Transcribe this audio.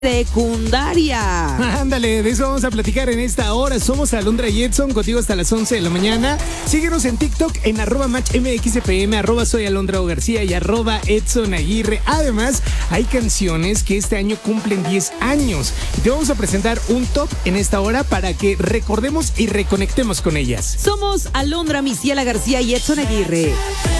secundaria. Ándale, de eso vamos a platicar en esta hora. Somos Alondra y Edson, contigo hasta las 11 de la mañana. Síguenos en TikTok en @matchmxfm, soy Alondra García y @Edson Aguirre. Además, hay canciones que este año cumplen 10 años. Y te vamos a presentar un top en esta hora para que recordemos y reconectemos con ellas. Somos Alondra Misiela García y Edson Aguirre.